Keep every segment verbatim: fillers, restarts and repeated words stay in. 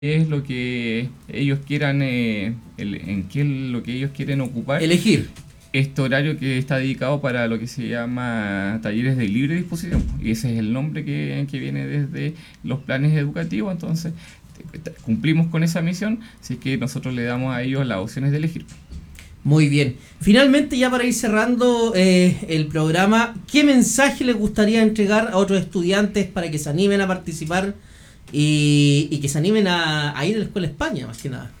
es lo que ellos quieran, eh, el- en qué es lo que ellos quieren ocupar Elegir. este horario que está dedicado para lo que se llama talleres de libre disposición. Y ese es el nombre que, que viene desde los planes educativos. Entonces, te- te- cumplimos con esa misión, así que nosotros le damos a ellos las opciones de elegir. Muy bien. Finalmente, ya para ir cerrando eh, el programa, ¿qué mensaje les gustaría entregar a otros estudiantes para que se animen a participar y, y que se animen a, a ir a la Escuela España, más que nada?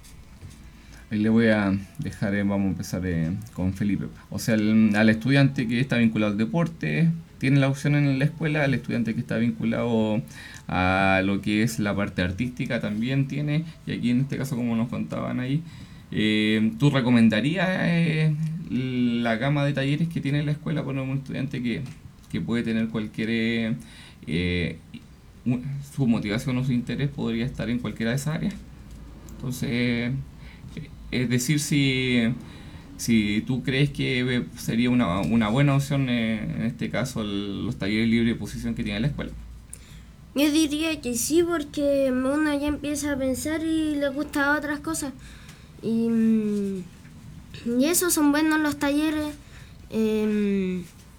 Ahí le voy a dejar, eh, vamos a empezar eh, con Felipe. O sea, al, al estudiante que está vinculado al deporte, tiene la opción en la escuela. Al estudiante que está vinculado a lo que es la parte artística también tiene. Y aquí en este caso, como nos contaban ahí, eh, ¿tú recomendarías eh, la gama de talleres que tiene la escuela para un estudiante que, que puede tener cualquier... eh, eh, un- su motivación o su interés podría estar en cualquiera de esas áreas? Entonces, eh, es decir, si, si tú crees que eh, sería una, una buena opción, eh, en este caso, el- los talleres libre de posición que tiene la escuela. Yo diría que sí, porque uno ya empieza a pensar y le gusta otras cosas. Y, mm, y eso, son buenos los talleres. eh,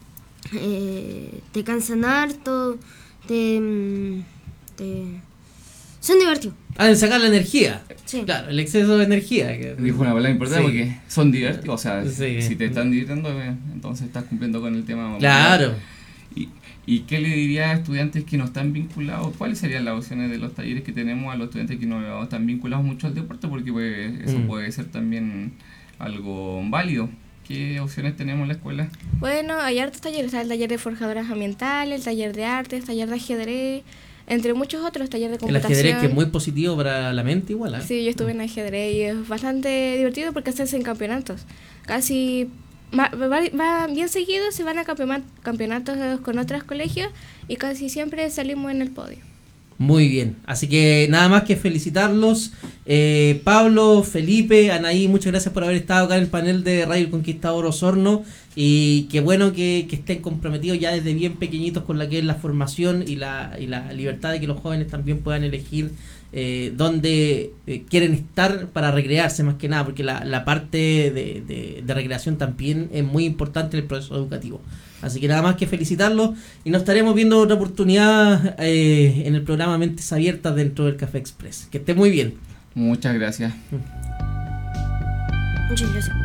eh, te cansan harto, te, mm, te- son divertidos. Ah, de sacar la energía. Sí. Claro, el exceso de energía. que- Dijo una palabra importante Sí. porque son divertidos, o sea, Sí. si te están divirtiendo, eh, entonces estás cumpliendo con el tema. Claro. ¿Y, y qué le diría a estudiantes que no están vinculados? ¿Cuáles serían las opciones de los talleres que tenemos a los estudiantes que no están vinculados mucho al deporte? Porque pues, eso Mm. puede ser también algo válido. ¿Qué opciones tenemos en la escuela? Bueno, hay hartos talleres, está el taller de forjadoras ambientales, el taller de artes, el taller de ajedrez, entre muchos otros, taller de El computación. ajedrez, que es muy positivo para la mente igual. ¿eh? Sí, yo estuve en ajedrez y es bastante divertido porque se hacen campeonatos. Casi va, va- va bien seguido, se van a campeona- campeonatos con otros colegios y casi siempre salimos en el podio. Muy bien, así que nada más que felicitarlos. Eh, Pablo, Felipe, Anaí, muchas gracias por haber estado acá en el panel de Radio El Conquistador Osorno. Y qué bueno que, que estén comprometidos ya desde bien pequeñitos con la que es la formación y la, y la libertad de que los jóvenes también puedan elegir eh, dónde eh, quieren estar para recrearse más que nada, porque la, la parte de, de, de recreación también es muy importante en el proceso educativo. Así que nada más que felicitarlos y nos estaremos viendo otra oportunidad eh, en el programa Mentes Abiertas dentro del Café Express. Que esté muy bien. Muchas gracias. Muchas gracias.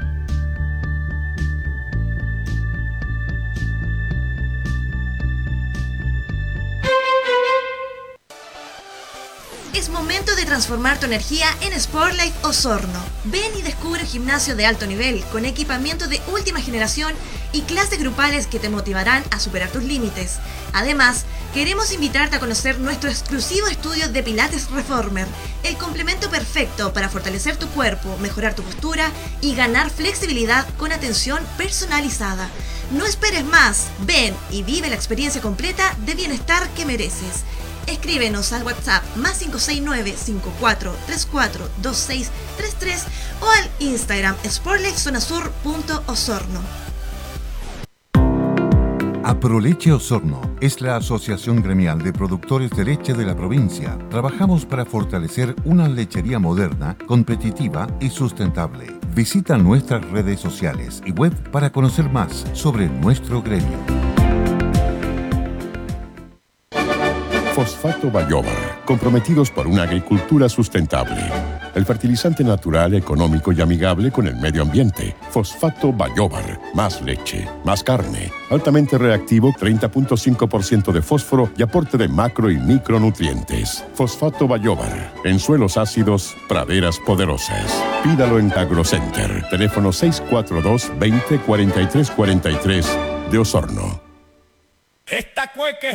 Es momento de transformar tu energía en Sportlife Osorno. Ven y descubre un gimnasio de alto nivel con equipamiento de última generación y clases grupales que te motivarán a superar tus límites. Además, queremos invitarte a conocer nuestro exclusivo estudio de Pilates Reformer, el complemento perfecto para fortalecer tu cuerpo, mejorar tu postura y ganar flexibilidad con atención personalizada. No esperes más, ven y vive la experiencia completa de bienestar que mereces. Escríbenos al WhatsApp más cinco seis nueve, cinco cuatro tres cuatro, dos seis tres tres o al Instagram sportlifezonasur punto osorno. Aproleche Osorno es la asociación gremial de productores de leche de la provincia. Trabajamos para fortalecer una lechería moderna, competitiva y sustentable. Visita nuestras redes sociales y web para conocer más sobre nuestro gremio. Fosfato Bayobar, comprometidos por una agricultura sustentable. El fertilizante natural, económico y amigable con el medio ambiente. Fosfato Bayobar, más leche, más carne, altamente reactivo, treinta punto cinco por ciento de fósforo y aporte de macro y micronutrientes. Fosfato Bayobar, en suelos ácidos, praderas poderosas. Pídalo en AgroCenter, teléfono seis cuatro dos, veinte, cuarenta y tres cuarenta y tres de Osorno. Esta cueca